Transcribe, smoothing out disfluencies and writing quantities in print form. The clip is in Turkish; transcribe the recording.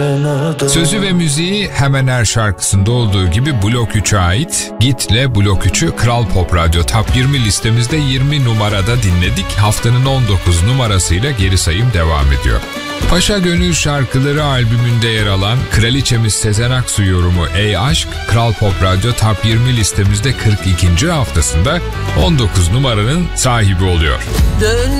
Sözü ve müziği hemen her şarkısında olduğu gibi Blok 3'e ait. Git'le Blok 3'ü Kral Pop Radyo Top 20 listemizde 20 numarada dinledik. Haftanın 19 numarasıyla geri sayım devam ediyor. Paşa Gönül Şarkıları albümünde yer alan Kraliçemiz Sezen Aksu yorumu Ey Aşk, Kral Pop Radyo Top 20 listemizde 42. haftasında 19 numaranın sahibi oluyor.